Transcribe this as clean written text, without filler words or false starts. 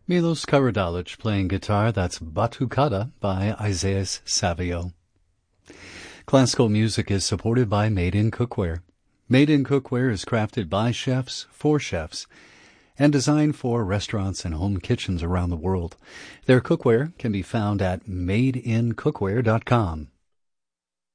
Milos Karadzic playing guitar, that's Batucada by Isaias Savio. Classical music is supported by Made in Cookware. Made in Cookware is crafted by chefs for chefs and designed for restaurants and home kitchens around the world. Their cookware can be found at madeincookware.com.